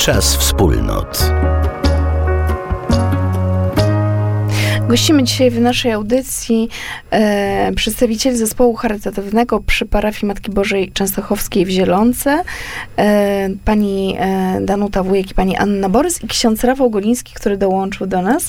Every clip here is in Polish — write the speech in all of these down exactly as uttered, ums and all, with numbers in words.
Czas wspólnot. Gościmy dzisiaj w naszej audycji e, przedstawicieli zespołu charytatywnego przy parafii Matki Bożej Częstochowskiej w Zielonce, e, pani e, Danuta Wujek i pani Anna Borys i ksiądz Rafał Goliński, który dołączył do nas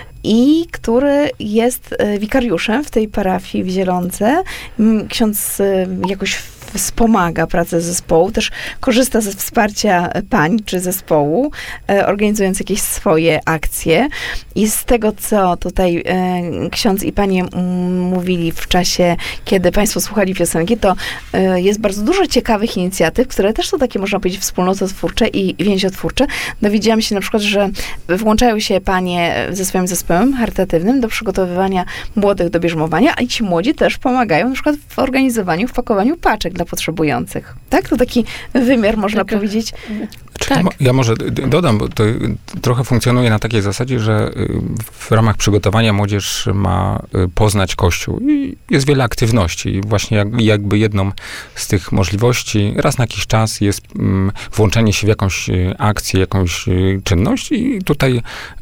i który jest e, wikariuszem w tej parafii w Zielonce. Ksiądz e, jakoś wspomaga pracę zespołu, też korzysta ze wsparcia pań czy zespołu, e, organizując jakieś swoje akcje. I z tego, co tutaj e, ksiądz i panie m, mówili w czasie, kiedy państwo słuchali piosenki, to e, jest bardzo dużo ciekawych inicjatyw, które też są takie, można powiedzieć, wspólnototwórcze i więziotwórcze. Dowiedziałam się na przykład, że włączają się panie ze swoim zespołem charytatywnym do przygotowywania młodych do bierzmowania, a ci młodzi też pomagają na przykład w organizowaniu, w pakowaniu paczek dla potrzebujących. Tak? To taki wymiar, można tak powiedzieć. Tak. Ja może dodam, bo to trochę funkcjonuje na takiej zasadzie, że w ramach przygotowania młodzież ma poznać Kościół i jest wiele aktywności. I właśnie jakby jedną z tych możliwości raz na jakiś czas jest włączenie się w jakąś akcję, jakąś czynność i tutaj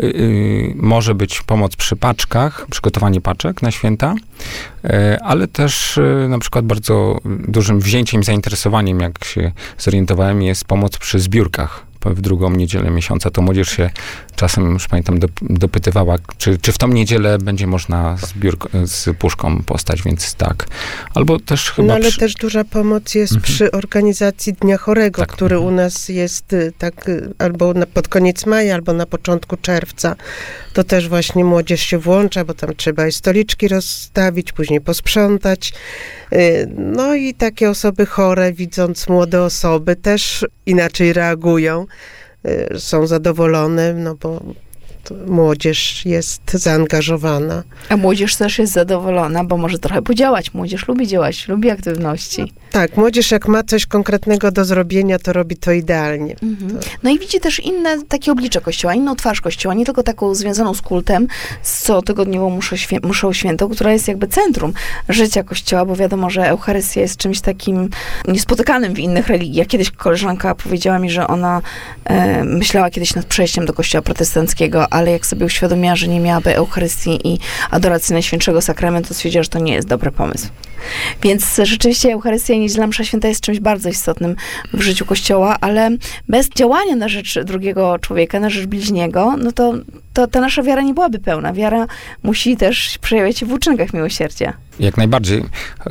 może być pomoc przy paczkach, przygotowanie paczek na święta, ale też na przykład bardzo dużym wzięciem i zainteresowaniem, jak się zorientowałem, jest pomoc przy zbiórkach. W drugą niedzielę miesiąca to młodzież się czasem, już pamiętam, dopytywała, czy, czy w tą niedzielę będzie można z, biurko, z puszką postać, więc tak. Albo też chyba... No ale przy... też duża pomoc jest mhm. przy organizacji Dnia Chorego, tak. który mhm. u nas jest tak albo na, pod koniec maja, albo na początku czerwca. To też właśnie młodzież się włącza, bo tam trzeba i stoliczki rozstawić, później posprzątać. No i takie osoby chore, widząc młode osoby, też inaczej reagują. Są zadowolone, no bo młodzież jest zaangażowana. A młodzież też jest zadowolona, bo może trochę podziałać. Młodzież lubi działać, lubi aktywności. Tak, młodzież jak ma coś konkretnego do zrobienia, to robi to idealnie. Mhm. To... No i widzi też inne takie oblicze Kościoła, inną twarz Kościoła, nie tylko taką związaną z kultem, z cotygodniową muszą, świę muszą świętą, która jest jakby centrum życia Kościoła, bo wiadomo, że Eucharystia jest czymś takim niespotykanym w innych religiach. Kiedyś koleżanka powiedziała mi, że ona e, myślała kiedyś nad przejściem do Kościoła protestanckiego, ale jak sobie uświadomiła, że nie miałaby Eucharystii i adoracji Najświętszego Sakramentu, stwierdziła, że to nie jest dobry pomysł. Więc rzeczywiście Eucharystia i Niedzielna Msza Święta jest czymś bardzo istotnym w życiu Kościoła, ale bez działania na rzecz drugiego człowieka, na rzecz bliźniego, no to, to ta nasza wiara nie byłaby pełna. Wiara musi też przejawiać się w uczynkach miłosierdzia. Jak najbardziej.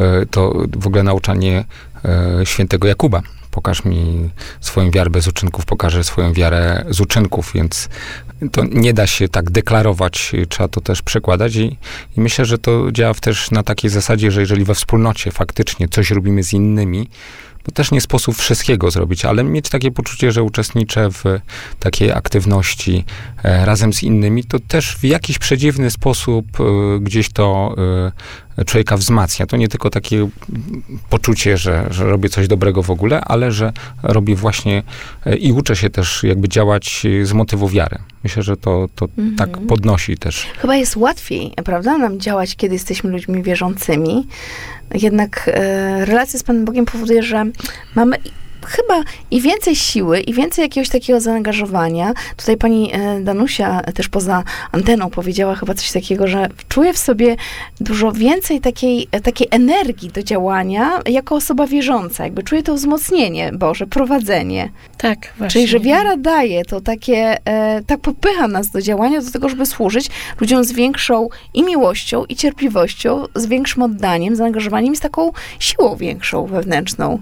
To w ogóle nauczanie świętego Jakuba. Pokaż mi swoją wiarę bez uczynków, pokażę swoją wiarę z uczynków, więc to nie da się tak deklarować, trzeba to też przekładać i, i myślę, że to działa też na takiej zasadzie, że jeżeli we wspólnocie faktycznie coś robimy z innymi, bo też nie sposób wszystkiego zrobić, ale mieć takie poczucie, że uczestniczę w takiej aktywności e, razem z innymi, to też w jakiś przedziwny sposób e, gdzieś to e, człowieka wzmacnia. To nie tylko takie poczucie, że, że robię coś dobrego w ogóle, ale że robię właśnie e, i uczę się też jakby działać z motywu wiary. Myślę, że to, to mhm. tak podnosi też. Chyba jest łatwiej, prawda, nam działać, kiedy jesteśmy ludźmi wierzącymi. Jednak e, relacja z Panem Bogiem powoduje, że mamy chyba i więcej siły, i więcej jakiegoś takiego zaangażowania. Tutaj pani e, Danusia też poza anteną powiedziała chyba coś takiego, że czuje w sobie dużo więcej takiej, takiej energii do działania jako osoba wierząca. Jakby czuje to wzmocnienie Boże, prowadzenie. Tak, właśnie. Czyli, że wiara daje to takie, e, tak popycha nas do działania, do tego, żeby służyć ludziom z większą i miłością, i cierpliwością, z większym oddaniem, zaangażowaniem i z taką siłą większą wewnętrzną.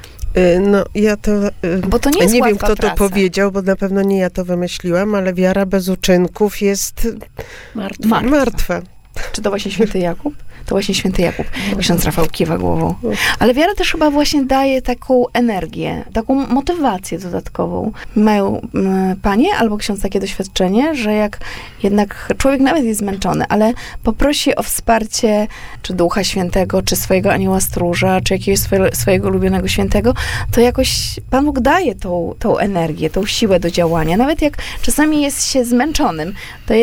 No, ja to... Bo to nie jest nie wiem, łatwa kto praca. to powiedział, bo na pewno nie ja to wymyśliłam, ale wiara bez uczynków jest martwa. martwa. martwa. Czy to właśnie święty Jakub? To właśnie święty Jakub. Ksiądz Rafał kiwa głową. Ale wiara też chyba właśnie daje taką energię, taką motywację dodatkową. Mają m, panie albo ksiądz takie doświadczenie, że jak jednak człowiek nawet jest zmęczony, ale poprosi o wsparcie czy Ducha Świętego, czy swojego anioła stróża, czy jakiegoś swojego, swojego ulubionego świętego, to jakoś Pan Bóg daje tą, tą energię, tą siłę do działania. Nawet jak czasami jest się zmęczonym, to